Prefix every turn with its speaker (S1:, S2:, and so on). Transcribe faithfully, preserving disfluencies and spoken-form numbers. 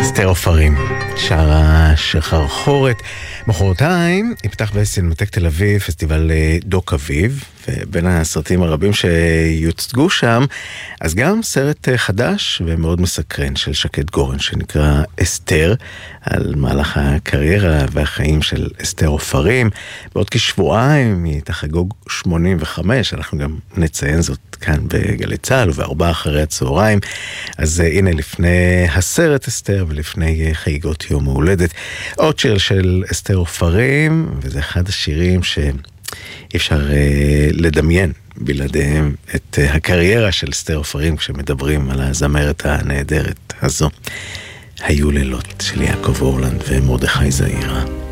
S1: אסתר עופרים, שרה שחרחורת. מחרתיים יפתח בסינמטק תל אביב פסטיבל דוק אביב, ובין הסרטים הרבים שיוצגו שם, אז גם סרט חדש ומאוד מסקרן של שקד גורן, שנקרא אסתר, על מהלך הקריירה והחיים של אסתר עופרים. בעוד כשבועיים היא תחגוג שמונים וחמש, אנחנו גם נציין זאת כאן בגלי צהל ובארבעה אחרי הצהריים. אז הנה, לפני הסרט אסתר ולפני חגיגות יום ההולדת, עוד שיר של אסתר עופרים, וזה אחד השירים שאי אפשר uh, לדמיין בלעדיהם את uh, הקריירה של אסתר עופרים, כשמדברים על הזמרת הנהדרת הזו. היו לילות של יעקב אורלנד ומרדכי זעירה.